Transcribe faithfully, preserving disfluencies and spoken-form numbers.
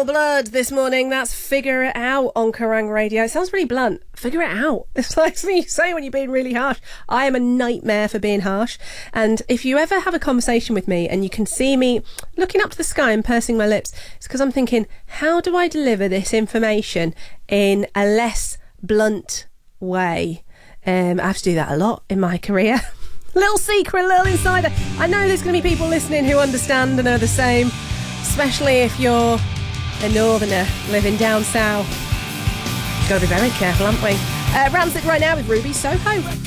Blood this morning. That's Figure It Out on Kerrang Radio. It sounds really blunt. Figure it out. It's like something you say when you're being really harsh. I am a nightmare for being harsh. And if you ever have a conversation with me and you can see me looking up to the sky and pursing my lips, it's because I'm thinking, how do I deliver this information in a less blunt way? Um, I have to do that a lot in my career. Little secret, little insider. I know there's going to be people listening who understand and are the same, especially if you're a northerner living down south. Got to be very careful, haven't we? Uh, Rancid right now with Ruby Soho.